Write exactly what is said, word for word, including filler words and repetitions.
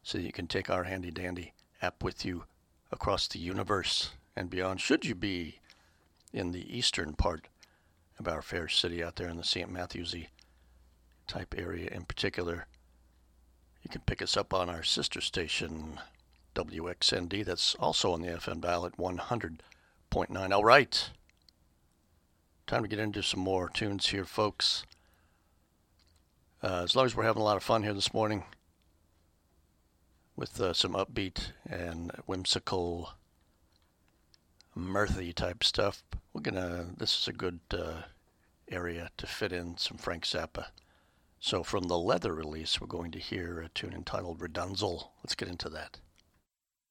so that you can take our handy dandy app with you across the universe and beyond, should you be in the eastern part of our fair city out there in the Saint Matthewsy type area in particular. You can pick us up on our sister station, W X N D, that's also on the F M dial at one hundred point nine. All right, time to get into some more tunes here, folks. Uh, as long as we're having a lot of fun here this morning with uh, some upbeat and whimsical, mirthy type stuff, we're gonna. This is a good uh, area to fit in some Frank Zappa. So from the Leather release, we're going to hear a tune entitled Redunzel. Let's get into that.